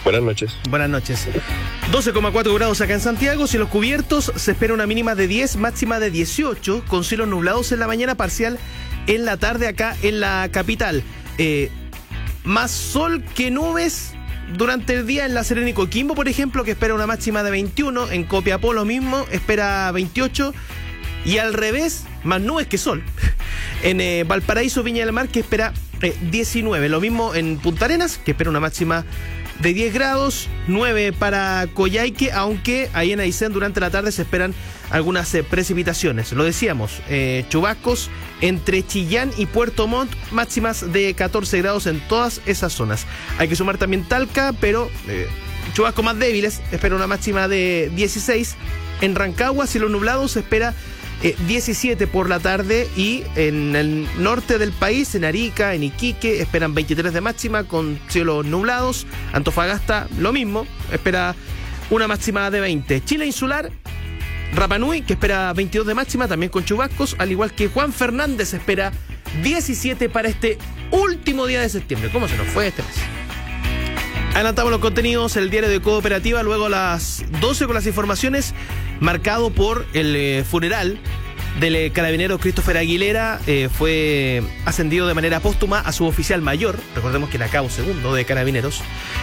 Buenas noches. Buenas noches. 12,4 grados acá en Santiago, cielos cubiertos, se espera una mínima de 10, máxima de 18, con cielos nublados en la mañana, parcial en la tarde acá en la capital. Más sol que nubes durante el día en La Serena y Coquimbo, por ejemplo, que espera una máxima de 21, en Copiapó lo mismo, espera 28, y al revés, más nubes que sol, en Valparaíso, Viña del Mar, que espera 19, lo mismo en Punta Arenas, que espera una máxima de 10 grados, 9 para Coyhaique, aunque ahí en Aysén durante la tarde se esperan algunas precipitaciones. Lo decíamos, chubascos entre Chillán y Puerto Montt, máximas de 14 grados en todas esas zonas. Hay que sumar también Talca, pero chubascos más débiles, espera una máxima de 16. En Rancagua, cielo nublado, se espera 17 por la tarde, y en el norte del país, en Arica, en Iquique, esperan 23 de máxima con cielos nublados. Antofagasta, lo mismo, espera una máxima de 20. Chile insular, Rapa Nui, que espera 22 de máxima, también con chubascos, al igual que Juan Fernández, espera 17 para este último día de septiembre. ¿Cómo se nos fue este mes? Adelantamos los contenidos, el diario de Cooperativa, luego a las 12 con las informaciones, marcado por el funeral del carabinero Christopher Aguilera. Fue ascendido de manera póstuma a suboficial mayor, recordemos que era cabo segundo de carabineros.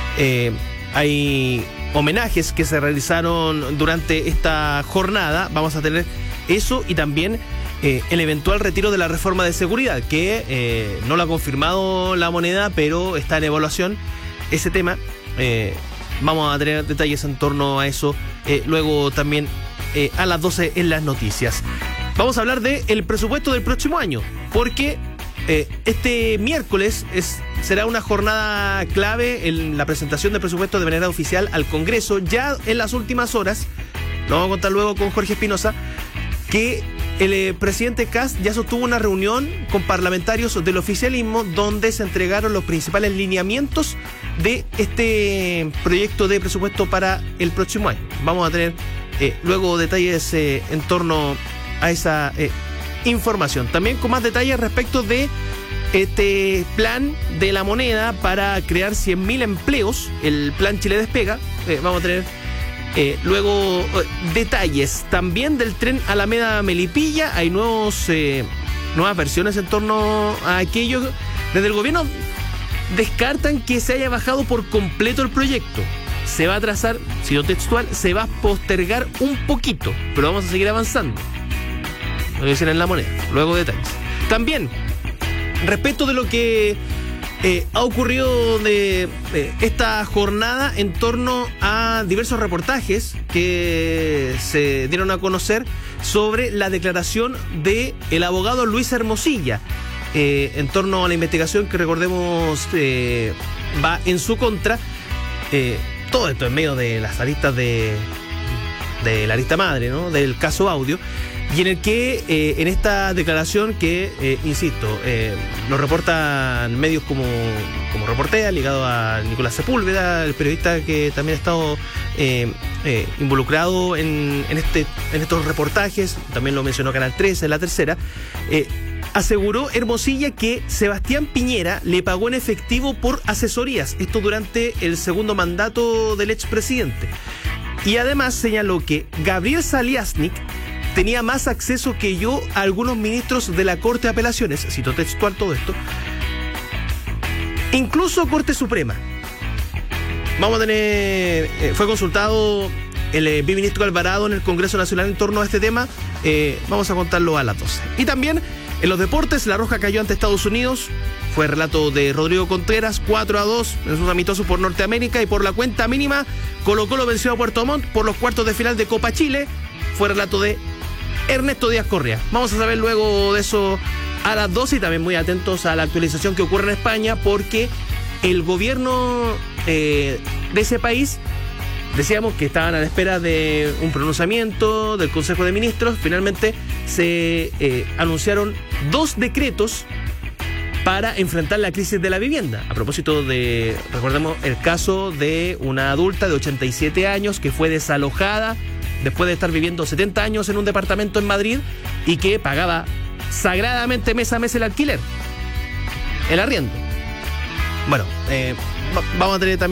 Hay homenajes que se realizaron durante esta jornada, vamos a tener eso, y también el eventual retiro de la reforma de seguridad, que no lo ha confirmado La Moneda, pero está en evaluación ese tema. Vamos a tener detalles en torno a eso luego también a las 12 en las noticias. Vamos a hablar del presupuesto del próximo año, porque este miércoles será una jornada clave en la presentación del presupuesto de manera oficial al Congreso. Ya en las últimas horas, lo vamos a contar luego con Jorge Espinosa, que el presidente Kast ya sostuvo una reunión con parlamentarios del oficialismo donde se entregaron los principales lineamientos de este proyecto de presupuesto para el próximo año. Vamos a tener luego detalles en torno a esa información. También con más detalles respecto de este plan de La Moneda para crear 100.000 empleos, el plan Chile Despega. Vamos a tener luego detalles también del tren Alameda-Melipilla. Hay nuevas versiones en torno a aquello. Desde el gobierno descartan que se haya bajado por completo el proyecto. Se va a trazar, cito textual, se va a postergar un poquito, pero vamos a seguir avanzando. Lo dicen en La Moneda. Luego detalles. También, respecto de lo que ha ocurrido de esta jornada en torno a diversos reportajes que se dieron a conocer sobre la declaración del abogado Luis Hermosilla en torno a la investigación que, recordemos, va en su contra. Todo esto en medio de las aristas de la arista madre, ¿no?, del caso Audio, y en el que en esta declaración que, insisto, lo reportan medios como Reportea, ligado a Nicolás Sepúlveda, el periodista que también ha estado involucrado en estos reportajes, también lo mencionó Canal 13, La Tercera. Aseguró Hermosilla que Sebastián Piñera le pagó en efectivo por asesorías, esto durante el segundo mandato del expresidente. Y además señaló que Gabriel Saliasnik tenía más acceso que yo a algunos ministros de la Corte de Apelaciones, cito textual todo esto, incluso Corte Suprema. Vamos a tener, fue consultado el biministro Alvarado en el Congreso Nacional en torno a este tema. Vamos a contarlo a las 12. Y también en los deportes, La Roja cayó ante Estados Unidos. Fue relato de Rodrigo Contreras, 4-2 en sus amistosos por Norteamérica, y por la cuenta mínima Colo-Colo venció a Puerto Montt por los cuartos de final de Copa Chile. Fue relato de Ernesto Díaz Correa. Vamos a saber luego de eso a las 12, y también muy atentos a la actualización que ocurre en España, porque el gobierno de ese país, decíamos que estaban a la espera de un pronunciamiento del Consejo de Ministros. Finalmente se anunciaron 2 decretos para enfrentar la crisis de la vivienda. A propósito de, recordemos, el caso de una adulta de 87 años que fue desalojada después de estar viviendo 70 años en un departamento en Madrid y que pagaba sagradamente mes a mes el alquiler, el arriendo. Bueno, vamos a tener también